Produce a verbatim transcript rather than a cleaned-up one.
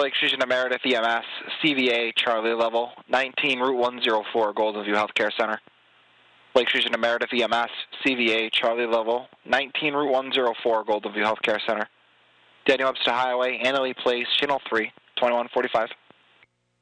Lake Station to Meredith E M S, C V A, Charlie level, nineteen Route one oh four, Golden View Healthcare Center. Lake Station to Meredith E M S, C V A, Charlie level, nineteen Route one oh four, Golden View Healthcare Center. Daniel Webster Highway, Annalee Place, Channel three, twenty-one forty-five.